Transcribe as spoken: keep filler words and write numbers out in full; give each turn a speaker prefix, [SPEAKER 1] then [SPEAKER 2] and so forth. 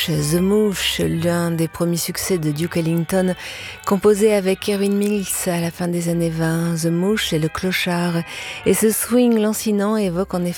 [SPEAKER 1] Mouche, The Mouche, l'un des premiers succès de Duke Ellington, composé avec Irving Mills à la fin des années vingt. The Mouche et le clochard. Et ce swing lancinant évoque en effet